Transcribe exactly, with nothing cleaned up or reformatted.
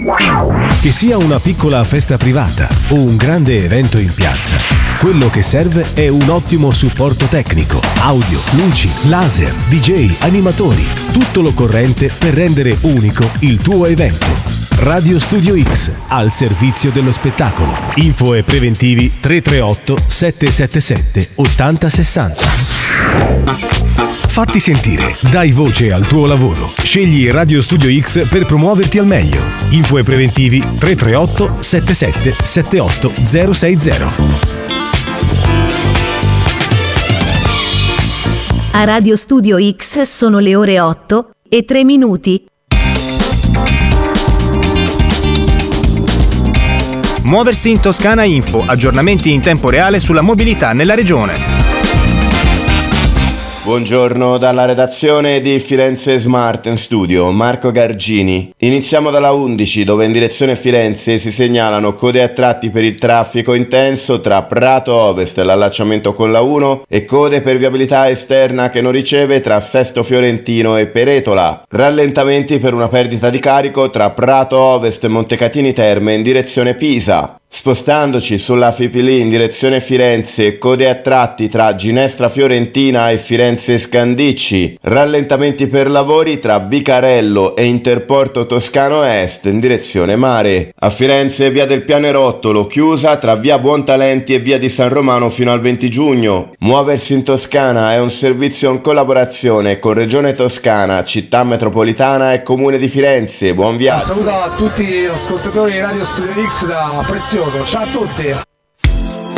Che sia una piccola festa privata o un grande evento in piazza, quello che serve è un ottimo supporto tecnico, audio, luci, laser, D J, animatori, tutto l'occorrente per rendere unico il tuo evento. Radio Studio X, al servizio dello spettacolo. Info e preventivi tre tre otto sette sette sette otto zero sei zero. Fatti sentire, dai voce al tuo lavoro. Scegli Radio Studio X per promuoverti al meglio. Info e preventivi tre tre otto sette sette sette otto zero sei zero. A Radio Studio X sono le ore otto e tre minuti. Muoversi in Toscana Info, aggiornamenti in tempo reale sulla mobilità nella regione. Buongiorno dalla redazione di Firenze Smart Studio, Marco Gargini. Iniziamo dalla undici, dove in direzione Firenze si segnalano code a tratti per il traffico intenso tra Prato Ovest, l'allacciamento con la uno, e code per viabilità esterna che non riceve tra Sesto Fiorentino e Peretola. Rallentamenti per una perdita di carico tra Prato Ovest e Montecatini Terme in direzione Pisa. Spostandoci sulla Fipili in direzione Firenze, code a tratti tra Ginestra Fiorentina e Firenze Scandicci, rallentamenti per lavori tra Vicarello e Interporto Toscano Est in direzione Mare. A Firenze via del Pianerottolo chiusa tra via Buontalenti e via di San Romano fino al venti giugno. Muoversi in Toscana è un servizio in collaborazione con Regione Toscana, Città Metropolitana e Comune di Firenze. Buon viaggio. Saluto a tutti gli ascoltatori di Radio Studio X da Prezioso. Ciao a tutti!